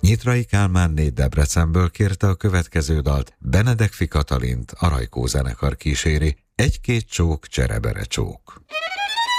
Nyitrai Kálmánné Debrecenből kérte a következő dalt, Benedek Fi Katalint a Rajkó zenekar kíséri, Egy-két csók, cserebere csók.